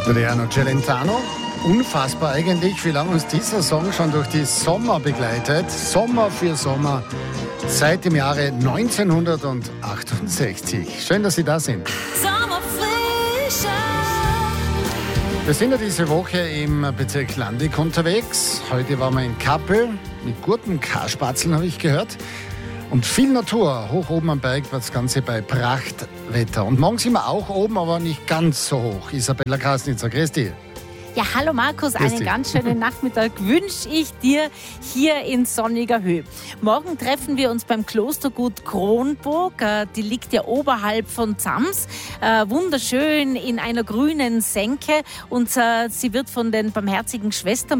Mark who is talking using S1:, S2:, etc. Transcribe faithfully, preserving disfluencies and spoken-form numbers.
S1: Adriano Celentano. Unfassbar eigentlich, wie lange uns dieser Song schon durch die Sommer begleitet. Sommer für Sommer seit dem Jahre neunzehnhundertachtundsechzig. Schön, dass Sie da sind. Wir sind ja diese Woche im Bezirk Landig unterwegs. Heute waren wir in Kappel mit guten Karspatzeln, habe ich gehört. Und viel Natur. Hoch oben am Berg war das Ganze bei Prachtwetter. Und morgen sind wir auch oben, aber nicht ganz so hoch. Isabella Krasnitzer, grüß dich.
S2: Ja, hallo Markus,
S1: Grüß
S2: einen
S1: dich.
S2: ganz schönen Nachmittag wünsche ich dir hier in sonniger Höhe. Morgen treffen wir uns beim Klostergut Kronburg. Äh, Die liegt ja oberhalb von Zams. Äh, Wunderschön in einer grünen Senke. Und äh, sie wird von den Barmherzigen Schwestern